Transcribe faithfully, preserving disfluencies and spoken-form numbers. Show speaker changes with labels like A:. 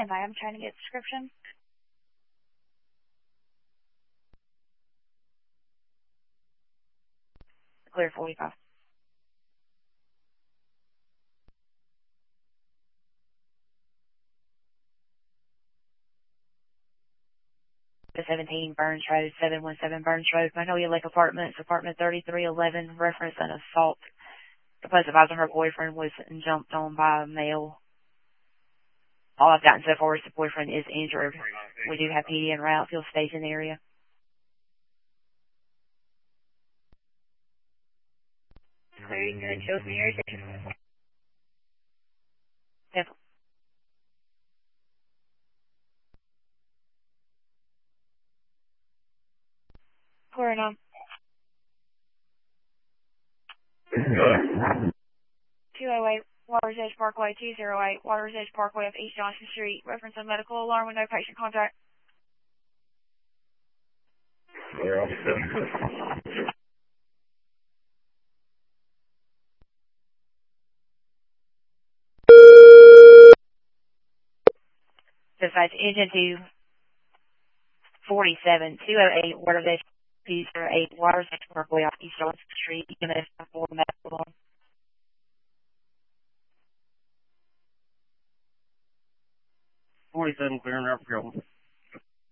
A: Stand by. I'm trying to get a description. Clear forty-five. seventeen Burns Road, seven one seven Burns Road, Magnolia Lake Apartments, apartment thirty-three eleven, reference an assault. The police advisor her boyfriend was jumped on by a male. All I've gotten so far is the boyfriend is injured. We do have P D en route, field station area. Clearing the chosen area. Yep. Clearing on. two oh eight Waters Edge Parkway, two oh eight Waters Edge Parkway of East Johnson Street. Reference a medical alarm with no patient contact.
B: Yeah.
A: Dispatch engine two forty-seven, two oh eight Waters Edge, two oh eight Waters Edge Parkway off East Johnson Street. E M S for medical alarm.
B: forty-seven clearing out for Golden.